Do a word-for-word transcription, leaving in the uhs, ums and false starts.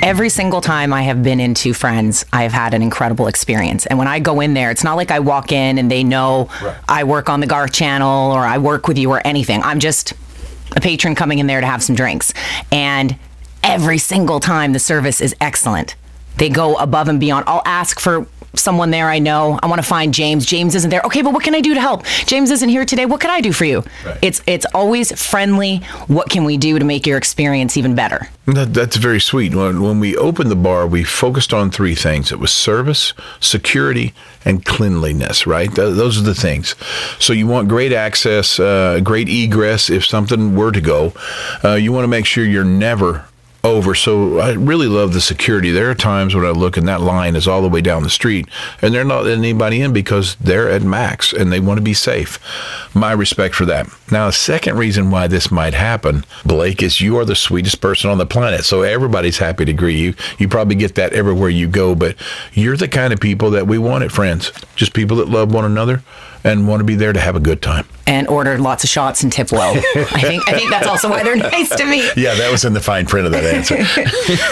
Every single time I have been into Friends, I have had an incredible experience. And when I go in there, it's not like I walk in and they know right. I work on the Garth channel or I work with you or anything. I'm just a patron coming in there to have some drinks. And every single time the service is excellent. They go above and beyond. I'll ask for someone there I know. I want to find James. James isn't there. Okay, but what can I do to help? James isn't here today. What can I do for you? Right. It's it's always friendly. What can we do to make your experience even better? That, that's very sweet. When, when we opened the bar, we focused on three things. It was service, security, and cleanliness, right? Th- those are the things. So you want great access, uh, great egress if something were to go. Uh, you want to make sure you're never over. So I really love the security. There are times when I look and that line is all the way down the street and they're not letting anybody in because they're at max and they want to be safe. My respect for that. Now, the second reason why this might happen, Blake, is you are the sweetest person on the planet. So everybody's happy to greet you. You probably get that everywhere you go, but you're the kind of people that we want at Friends. Just people that love one another and want to be there to have a good time. And order lots of shots and tip well. I think I think that's also why they're nice to me. Yeah, that was in the fine print of that answer.